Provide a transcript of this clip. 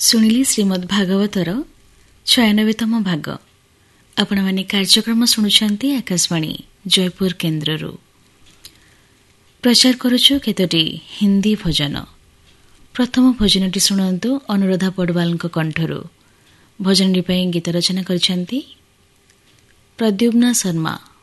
ଶୁଣିଲି ଶ୍ରୀମଦ୍ ଭାଗବତର 96ତମ ଭାଗ। ଆପଣମାନେ କାର୍ଯ୍ୟକ୍ରମ ଶୁଣୁଛନ୍ତି ଆକାଶବାଣୀ ଜୟପୁର କେନ୍ଦ୍ରରୁ। ପ୍ରଚାର କରୁଛୁ କେତୋଟି ହିନ୍ଦୀ ଭଜନ। ପ୍ରଥମ ଭଜନଟି ଶୁଣନ୍ତୁ ଅନୁରାଧା ପଡୱାଲଙ୍କ କଣ୍ଠରୁ। ଭଜନଟି ପାଇଁ ଗୀତ ରଚନା କରିଛନ୍ତି ପ୍ରଦ୍ୟୁମ୍ନା ଶର୍ମା।